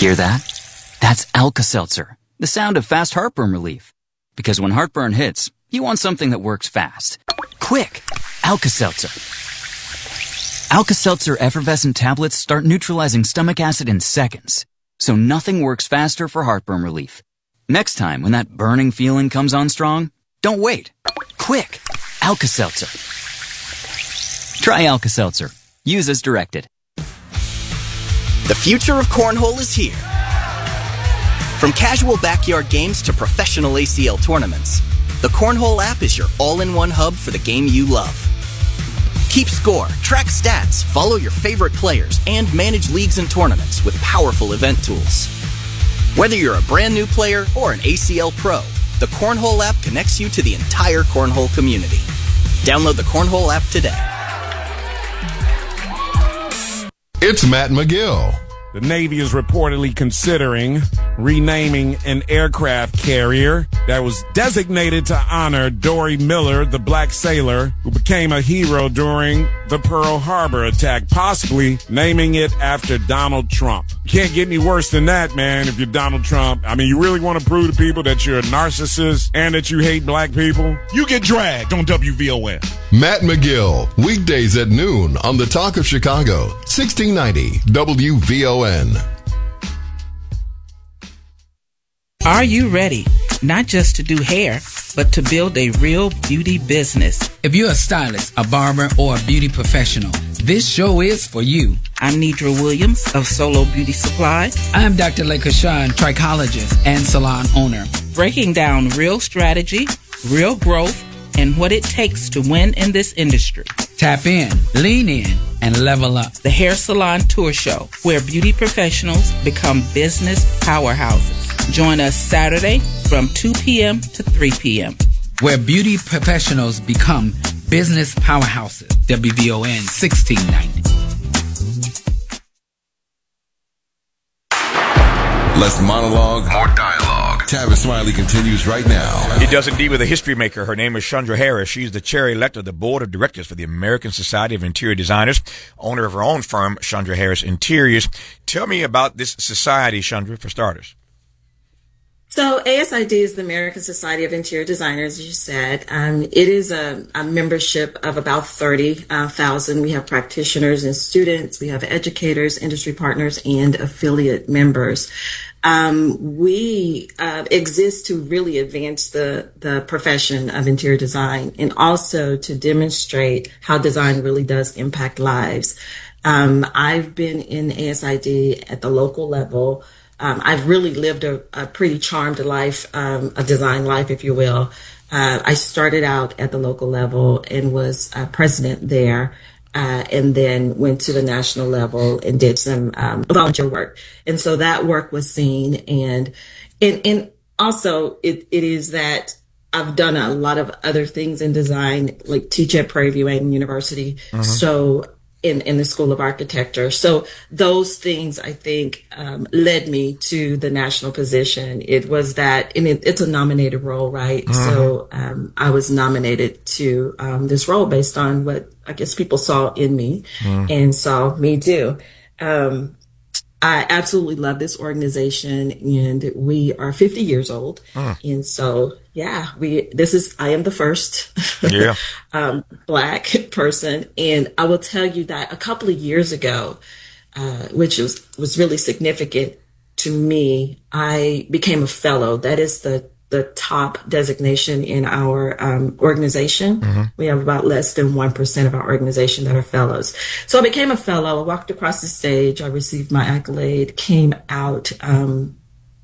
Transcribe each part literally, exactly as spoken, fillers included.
Hear that? That's Alka-Seltzer, the sound of fast heartburn relief. Because when heartburn hits, you want something that works fast. Quick! Alka-Seltzer. Alka-Seltzer effervescent tablets start neutralizing stomach acid in seconds. So nothing works faster for heartburn relief. Next time when that burning feeling comes on strong, don't wait. Quick! Alka-Seltzer. Try Alka-Seltzer. Use as directed. The future of cornhole is here. From casual backyard games to professional A C L tournaments, the Cornhole app is your all-in-one hub for the game you love. Keep score, track stats, follow your favorite players, and manage leagues and tournaments with powerful event tools. Whether you're a brand new player or an A C L pro, the Cornhole app connects you to the entire Cornhole community. Download the Cornhole app today. It's Matt McGill. The Navy is reportedly considering renaming an aircraft carrier that was designated to honor Dory Miller, the black sailor who became a hero during the Pearl Harbor attack, possibly naming it after Donald Trump. Can't get any worse than that, man, if you're Donald Trump. I mean, you really want to prove to people that you're a narcissist and that you hate black people? You get dragged on W V O N. Matt McGill, weekdays at noon on the Talk of Chicago, sixteen ninety W V O N. Are you ready? Not just to do hair, but to build a real beauty business. If you're a stylist, a barber, or a beauty professional, this show is for you. I'm Nidra Williams of Solo Beauty Supply. I'm Doctor Lekashan, trichologist and salon owner. Breaking down real strategy, real growth, and what it takes to win in this industry. Tap in, lean in, and level up. The Hair Salon Tour Show, where beauty professionals become business powerhouses. Join us Saturday from two p.m. to three p.m. Where beauty professionals become business powerhouses. W V O N sixteen ninety. Less monologue, more dialogue. Tavis Smiley continues right now. It does indeed with a history maker. Her name is Chandra Harris. She's the chair-elect of the board of directors for the American Society of Interior Designers, owner of her own firm, Chandra Harris Interiors. Tell me about this society, Chandra, for starters. So A S I D is the American Society of Interior Designers, as you said. Um, it is a, a membership of about thirty thousand. Uh, we have practitioners and students. We have educators, industry partners, and affiliate members. Um, we uh, exist to really advance the, the profession of interior design and also to demonstrate how design really does impact lives. Um, I've been in A S I D at the local level. Um, I've really lived a, a pretty charmed life, um, a design life, if you will. Uh, I started out at the local level and was uh, president there, uh, and then went to the national level and did some um, volunteer work. And so that work was seen. And and, and also it, it is that I've done a lot of other things in design, like teach at Prairie View University. Mm-hmm. So in, in the School of Architecture. So those things, I think, um, led me to the national position. It was that, and it, it's a nominated role, right? Mm-hmm. So um, I was nominated to um, this role based on what I guess people saw in me mm-hmm. and saw me do. Um, I absolutely love this organization, and we are fifty years old. Mm. And so, yeah, we, this is, I am the first yeah. um, Black person. And I will tell you that a couple of years ago, uh, which was, was really significant to me, I became a fellow. That is the, the top designation in our um, organization. Mm-hmm. We have about less than one percent of our organization that are fellows. So I became a fellow. I walked across the stage. I received my accolade, came out um,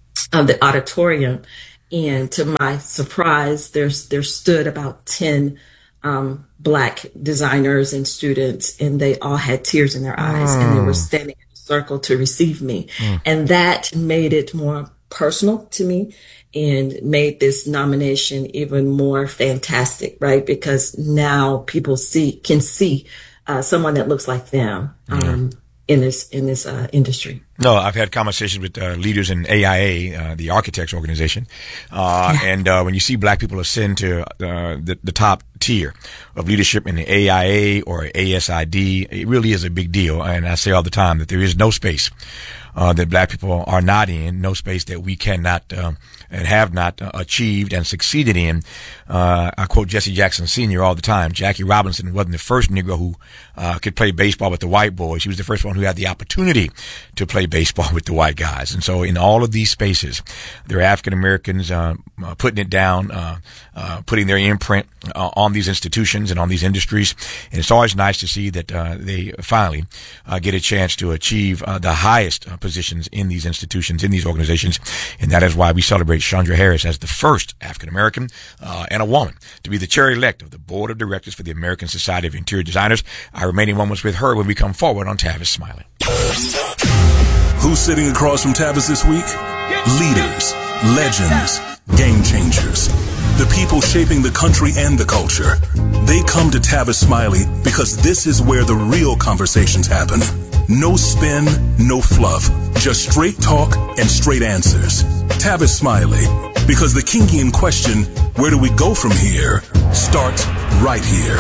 of the auditorium. And to my surprise, there's, there stood about ten um, Black designers and students, and they all had tears in their eyes, mm. and they were standing in a circle to receive me. Mm. And that made it more personal to me and made this nomination even more fantastic, right? Because now people see, can see uh, someone that looks like them um, mm. in this, in this uh, industry. No, I've had conversations with uh, leaders in A I A, uh, the architects organization. Uh, yeah. And uh, when you see Black people ascend to uh, the, the top tier of leadership in the A I A or A S I D, it really is a big deal. And I say all the time that there is no space uh, that black people are not in, no space that we cannot uh, and have not uh, achieved and succeeded in. Uh, I quote Jesse Jackson Senior all the time. Jackie Robinson wasn't the first Negro who uh, could play baseball with the white boys. He was the first one who had the opportunity to play baseball with the white guys. And so in all of these spaces, there are African Americans uh, uh, putting it down, uh, uh, putting their imprint uh, on these institutions and on these industries. And it's always nice to see that uh, they finally uh, get a chance to achieve uh, the highest uh, positions in these institutions, in these organizations. And that is why we celebrate Chandra Harris as the first African American uh, and a woman to be the chair-elect of the Board of Directors for the American Society of Interior Designers. Our remaining moments with her when we come forward on Tavis Smiley. Who's sitting across from Tavis this week? Leaders, legends, game changers. The people shaping the country and the culture. They come to Tavis Smiley because this is where the real conversations happen. No spin, no fluff. Just straight talk and straight answers. Tavis Smiley. Because the Kingian question, where do we go from here, starts right here.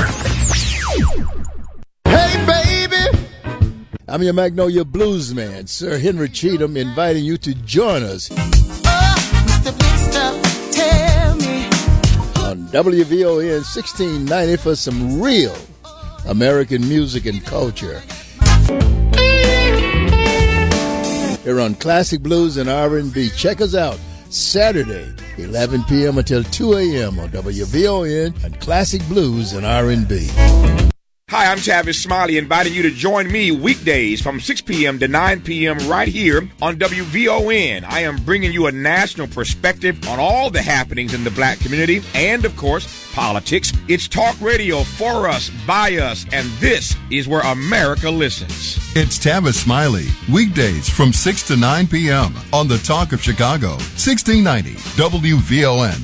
Hey, baby! I'm your Magnolia Blues man, Sir Henry Cheatham, inviting you to join us Oh, Mister Big Stuff, tell me. on W V O N sixteen ninety for some real American music and culture. Here on Classic Blues and R and B. Check us out Saturday, eleven p.m. until two a.m. on W V O N and Classic Blues and R and B. Hi, I'm Tavis Smiley, inviting you to join me weekdays from six p.m. to nine p.m. right here on W V O N. I am bringing you a national perspective on all the happenings in the black community and, of course, politics. It's talk radio for us, by us, and this is where America listens. It's Tavis Smiley, weekdays from six to nine p.m. on the Talk of Chicago, sixteen ninety W V O N.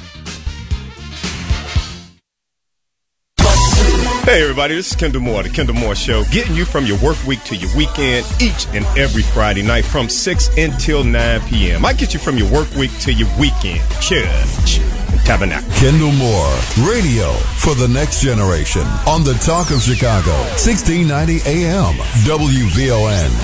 Hey everybody, this is Kendall Moore, the Kendall Moore Show, getting you from your work week to your weekend each and every Friday night from six until nine p.m. I get you from your work week to your weekend. Church and Tabernacle. Kendall Moore, radio for the next generation on the Talk of Chicago, sixteen ninety A M W V O N.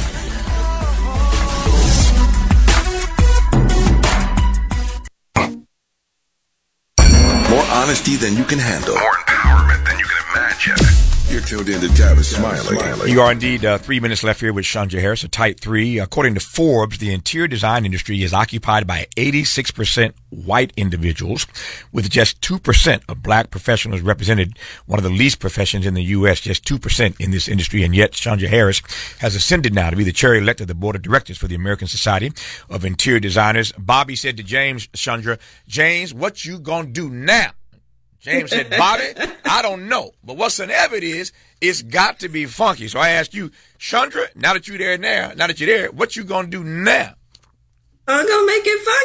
More honesty than you can handle. More empowerment than you can imagine. You're tuned in to Tavis Smiley. You are indeed uh, three minutes left here with Chandra Harris, a tight three. According to Forbes, the interior design industry is occupied by eighty-six percent white individuals, with just two percent of black professionals represented, one of the least professions in the U S, just two percent in this industry. And yet Chandra Harris has ascended now to be the chair-elect of the Board of Directors for the American Society of Interior Designers. Bobby said to James, Chandra, James, what you gonna do now? James said, Bobby, I don't know. But whatsoever it is, it's got to be funky. So I asked you, Chandra, now that you're there now, now that you're there, what you going to do now? I'm going to make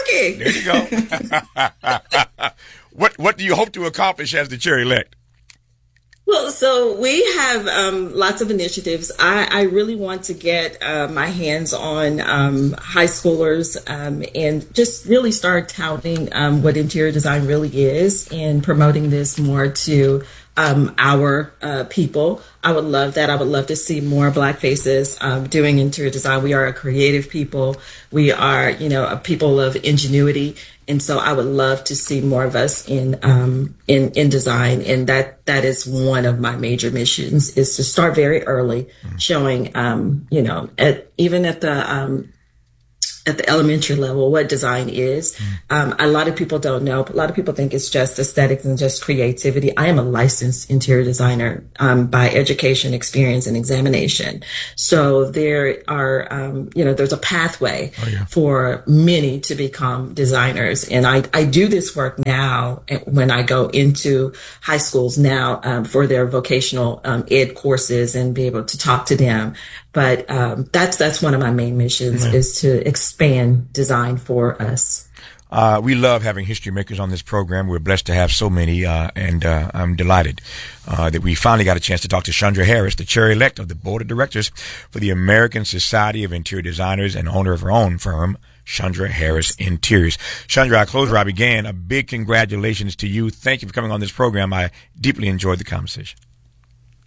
it funky. There you go. what What do you hope to accomplish as the chair-elect? Well, so we have um, lots of initiatives. I, I really want to get uh, my hands on um, high schoolers um, and just really start touting um, what interior design really is and promoting this more to um, our uh, people. I would love that. I would love to see more Black faces um, doing interior design. We are a creative people. We are, you know, a people of ingenuity. And so I would love to see more of us in um, in in design, and that that is one of my major missions, is to start very early, showing um, you know at even at the um, at the elementary level what design is. Um, a lot of people don't know. A lot of people think it's just aesthetics and just creativity. I am a licensed interior designer um, by education, experience, and examination. So there are, um, you know, there's a pathway oh, yeah. for many to become designers. And I, I do this work now when I go into high schools now um, for their vocational um, ed courses and be able to talk to them. But um, that's that's one of my main missions mm-hmm. is to expand design for us. Uh, we love having history makers on this program. We're blessed to have so many, uh, and uh, I'm delighted uh, that we finally got a chance to talk to Chandra Harris, the chair-elect of the Board of Directors for the American Society of Interior Designers and owner of her own firm, Chandra Harris Interiors. Chandra, I close where I began. A big congratulations to you. Thank you for coming on this program. I deeply enjoyed the conversation.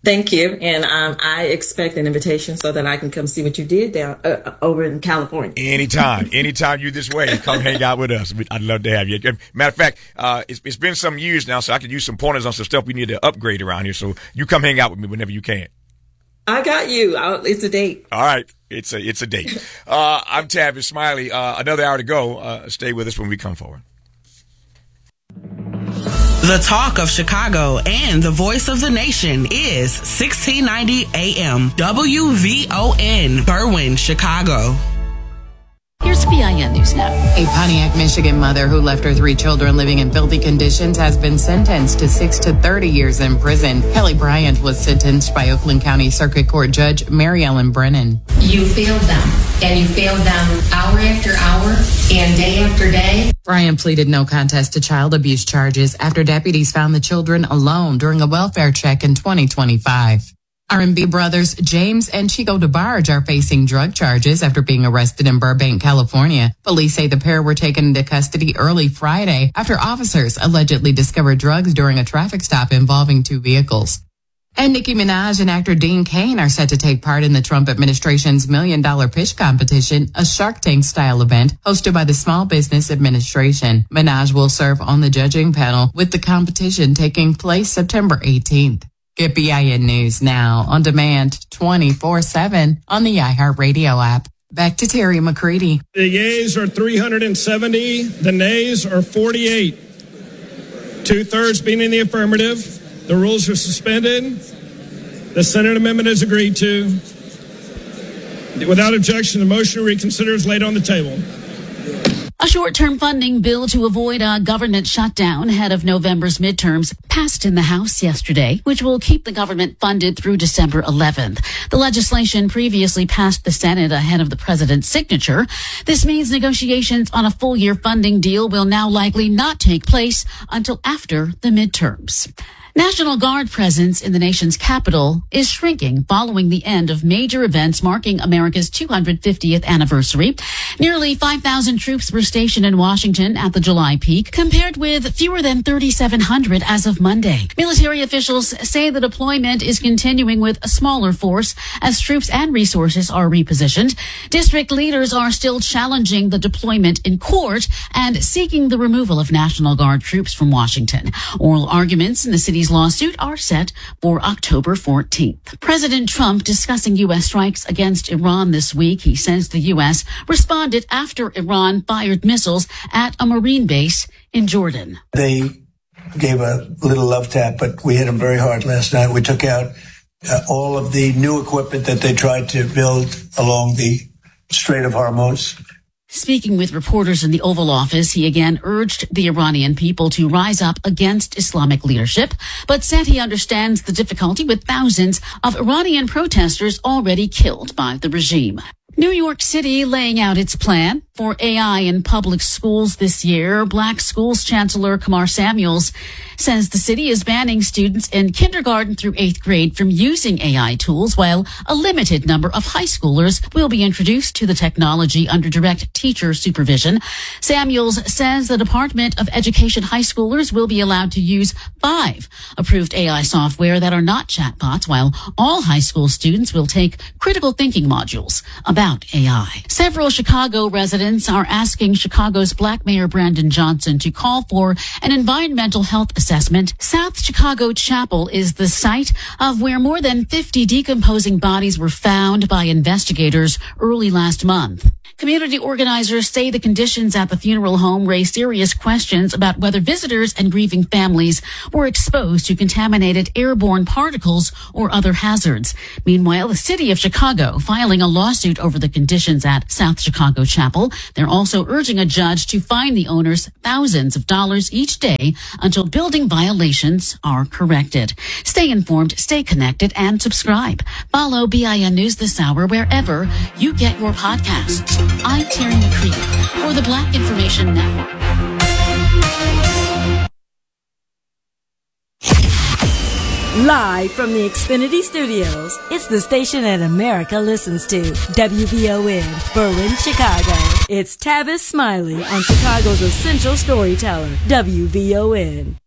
Thank you. And um, I expect an invitation so that I can come see what you did down uh, over in California. Anytime. Anytime you this way, come hang out with us. I'd love to have you. Matter of fact, uh, it's, it's been some years now, so I could use some pointers on some stuff we need to upgrade around here. So you come hang out with me whenever you can. I got you. I'll, it's a date. All right. It's a, it's a date. Uh, I'm Tavis Smiley. Uh, another hour to go. Uh, stay with us when we come forward. The talk of Chicago and the voice of the nation is sixteen ninety A M W V O N, Berwyn, Chicago. Here's V I N News Now. A Pontiac, Michigan mother who left her three children living in filthy conditions has been sentenced to six to thirty years in prison. Kelly Bryant was sentenced by Oakland County Circuit Court Judge Mary Ellen Brennan. You failed them, and you failed them hour after hour and day after day. Bryant pleaded no contest to child abuse charges after deputies found the children alone during a welfare check in twenty twenty-five. R and B brothers James and Chico DeBarge are facing drug charges after being arrested in Burbank, California. Police say the pair were taken into custody early Friday after officers allegedly discovered drugs during a traffic stop involving two vehicles. And Nicki Minaj and actor Dean Cain are set to take part in the Trump administration's Million Dollar Pitch Competition, a Shark Tank-style event hosted by the Small Business Administration. Minaj will serve on the judging panel, with the competition taking place September eighteenth. Get B I N News now on demand twenty-four seven on the iHeartRadio app. Back to Terry McCready. The yeas are three hundred seventy. The nays are forty-eight. Two-thirds being in the affirmative. The rules are suspended. The Senate amendment is agreed to. Without objection, the motion to reconsider is laid on the table. A short-term funding bill to avoid a government shutdown ahead of November's midterms passed in the House yesterday, which will keep the government funded through December eleventh. The legislation previously passed the Senate ahead of the president's signature. This means negotiations on a full-year funding deal will now likely not take place until after the midterms. National Guard presence in the nation's capital is shrinking following the end of major events marking America's two hundred fiftieth anniversary. Nearly five thousand troops were stationed in Washington at the July peak, compared with fewer than thirty-seven hundred as of Monday. Military officials say the deployment is continuing with a smaller force as troops and resources are repositioned. District leaders are still challenging the deployment in court and seeking the removal of National Guard troops from Washington. Oral arguments in the city's lawsuit are set for October fourteenth. President Trump discussing U S strikes against Iran this week. He says the U S responded after Iran fired missiles at a Marine base in Jordan. They gave a little love tap, but we hit them very hard last night. We took out uh, all of the new equipment that they tried to build along the Strait of Hormuz. Speaking with reporters in the Oval Office, he again urged the Iranian people to rise up against Islamic leadership, but said he understands the difficulty with thousands of Iranian protesters already killed by the regime. New York City laying out its plan for A I in public schools this year. Black Schools Chancellor Kamar Samuels says the city is banning students in kindergarten through eighth grade from using A I tools, while a limited number of high schoolers will be introduced to the technology under direct teacher supervision. Samuels says the Department of Education high schoolers will be allowed to use five approved A I software that are not chatbots, while all high school students will take critical thinking modules about A I. Several Chicago residents are asking Chicago's Black Mayor Brandon Johnson to call for an environmental health assessment. South Chicago Chapel is the site of where more than fifty decomposing bodies were found by investigators early last month. Community organizers say the conditions at the funeral home raise serious questions about whether visitors and grieving families were exposed to contaminated airborne particles or other hazards. Meanwhile, the city of Chicago filing a lawsuit over the conditions at South Chicago Chapel. They're also urging a judge to fine the owners thousands of dollars each day until building violations are corrected. Stay informed, stay connected, and subscribe. Follow B I N News This Hour wherever you get your podcasts. I'm Terry McCready for the Black Information Network. Live from the Xfinity Studios, it's the station that America listens to. W V O N, Berwyn, Chicago. It's Tavis Smiley on Chicago's essential storyteller, W V O N.